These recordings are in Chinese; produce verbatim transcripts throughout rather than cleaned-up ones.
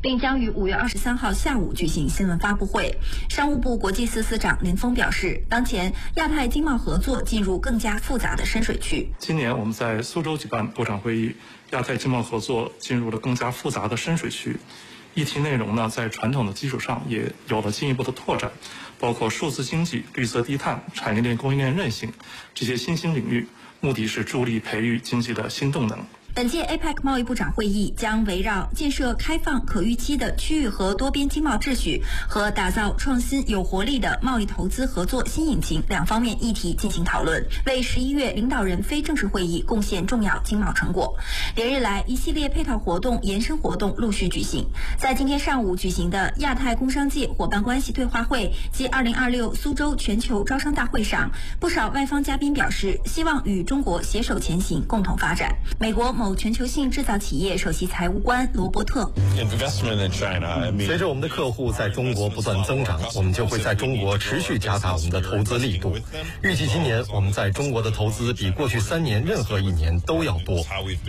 并将于五月二十三号下午举行新闻发布会。商务部国际司司长林峰表示，当前亚太经贸合作进入更加复杂的深水区。 今年我们在苏州举办部长会议，亚太经贸合作进入了更加复杂的深水区。议题内容呢，在传统的基础上也有了进一步的拓展，包括数字经济、绿色低碳、产业链供应链韧性这些新兴领域，目的是助力培育经济的新动能。 本届 A P E C 贸易部长会议将围绕建设开放可预期的区域和多边经贸秩序和打造创新有活力的贸易投资合作新引擎两方面议题进行讨论，为十一月领导人非正式会议贡献重要经贸成果。连日来，一系列配套活动、延伸活动陆续举行。在今天上午举行的亚太工商界伙伴关系对话会及二零二六苏州全球招商大会上，不少外方嘉宾表示，希望与中国携手前行，共同发展。美国某全球性制造企业首席财务官罗伯特， 随着我们的客户在中国不断增长，我们就会在中国持续加大我们的投资力度。预计今年我们在中国的投资比过去三年任何一年都要多。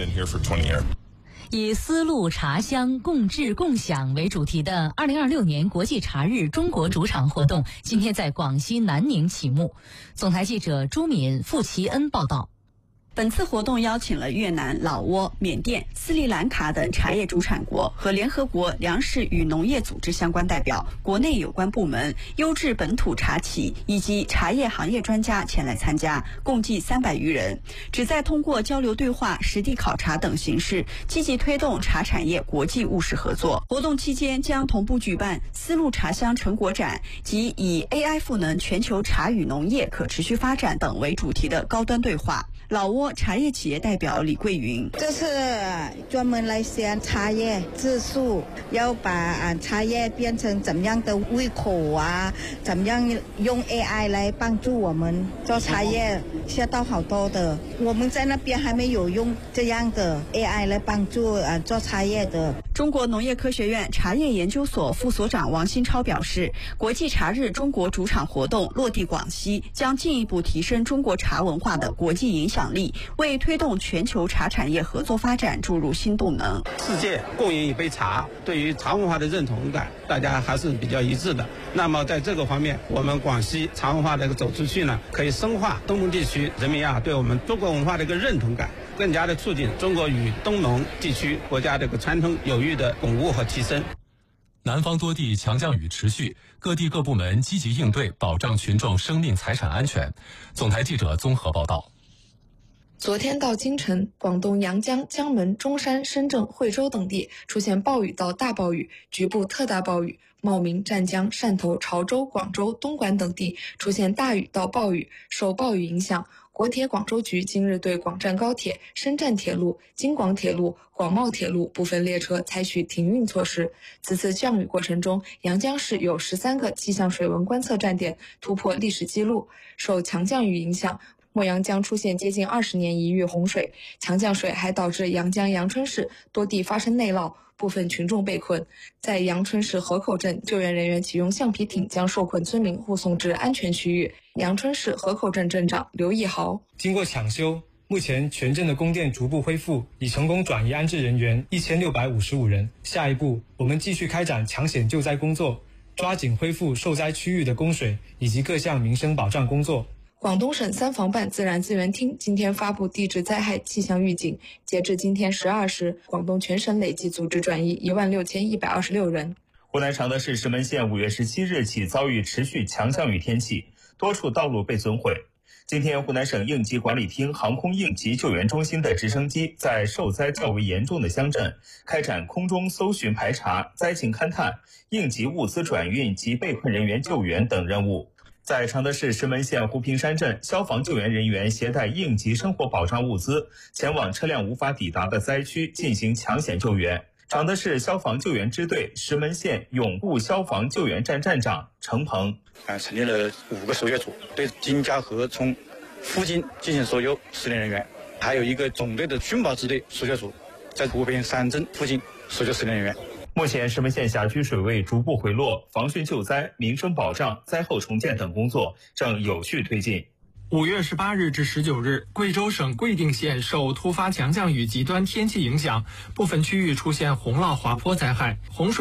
以丝路茶香共治共享为主题的二零二六年国际茶日中国主场活动今天在广西南宁启幕。总台记者朱敏、傅奇恩报道。 本次活动邀请了越南、老挝、缅甸、斯里兰卡等茶叶主产国和联合国粮食与农业组织相关代表、国内有关部门、优质本土茶企以及茶叶行业专家前来参加，共计三百余人，旨在通过交流对话、实地考察等形式，积极推动茶产业国际务实合作。活动期间将同步举办丝路茶香成果展及以 A I 赋能全球茶与农业可持续发展等为主题的高端对话。老挝茶叶企业代表李桂云， 这是专门来讲茶叶质素，要把啊茶叶变成怎么样的胃口啊，怎么样用 A I 来帮助我们做茶叶，学到好多的。我们在那边还没有用这样的 A I 来帮助啊做茶叶的。 中国农业科学院茶叶研究所副所长王新超表示，国际茶日中国主场活动落地广西，将进一步提升中国茶文化的国际影响力，为推动全球茶产业合作发展注入新动能。 世界共饮一杯茶，对于茶文化的认同感，大家还是比较一致的。那么在这个方面，我们广西茶文化的一个走出去呢，可以深化东盟地区人民啊对我们中国文化的一个认同感，更加的促进中国与东盟地区国家的一个传统友谊的巩固和提升。 南方多地强降雨持续，各地各部门积极应对，保障群众生命财产安全。总台记者综合报道。 昨天到今晨，广东阳江、江门、中山、深圳、惠州等地出现暴雨到大暴雨，局部特大暴雨；茂名、湛江、汕头、潮州、广州、东莞等地出现大雨到暴雨。受暴雨影响，国铁广州局今日对广湛高铁、深湛铁路、京广铁路、广茂铁路部分列车采取停运措施。此次降雨过程中，阳江市有十三个气象水文观测站点突破历史记录。受强降雨影响，墨阳江出现接近二十年一遇洪水，强降水还导致阳江阳春市多地发生内涝，部分群众被困。在阳春市河口镇，救援人员启用橡皮艇将受困村民护送至安全区域。阳春市河口镇镇长刘义豪， 经过抢修，目前全镇的供电逐步恢复，已成功转移安置人员一千六百五十五人。下一步，我们继续开展抢险救灾工作，抓紧恢复受灾区域的供水以及各项民生保障工作。 广东省三防办自然资源厅今天发布地质灾害气象预警，截至今天十二时，广东全省累计组织转移一万六千一百二十六人。 湖南常德市石门县五月十七日起遭遇持续强降雨天气，多处道路被损毁。今天，湖南省应急管理厅航空应急救援中心的直升机在受灾较为严重的乡镇开展空中搜寻排查、灾情勘探、应急物资转运及被困人员救援等任务。在常德市石门县湖平山镇，消防救援人员携带应急生活保障物资前往车辆无法抵达的灾区进行抢险救援。常德市消防救援支队石门县永固消防救援站站长程鹏， 啊，成立了五个搜救组，对金家河村附近进行搜救失联人员，还有一个总队的寻宝支队搜救组，在湖平山镇附近搜救失联人员。 目前石门县辖区水位逐步回落，防汛救灾、民生保障、灾后重建等工作正有序推进。 五月十八日至十九日，贵州省贵定县受突发强降雨极端天气影响，部分区域出现洪涝滑坡灾害，洪水